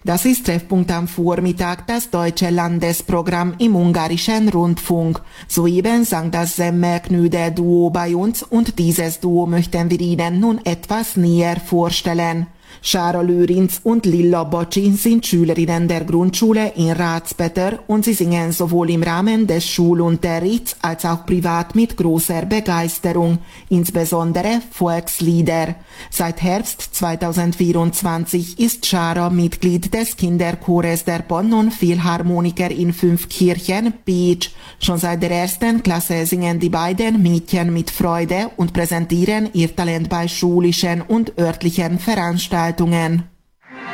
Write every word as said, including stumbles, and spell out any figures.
Das ist Treffpunkt am Vormittag, das deutsche Landesprogramm im ungarischen Rundfunk. Soeben sang das Semmelknödel-Duo bei uns und dieses Duo möchten wir Ihnen nun etwas näher vorstellen. Sára Lőrinc und Lilla Bocsi sind Schülerinnen der Grundschule in Ratspeter und sie singen sowohl im Rahmen des Schulunterrichts als auch privat mit großer Begeisterung, insbesondere Volkslieder. Seit Herbst zweitausendvierundzwanzig ist Sára Mitglied des Kinderchores der Pannon Philharmoniker in Fünfkirchen, Pécs. Schon seit der ersten Klasse singen die beiden Mädchen mit Freude und präsentieren ihr Talent bei schulischen und örtlichen Veranstaltungen.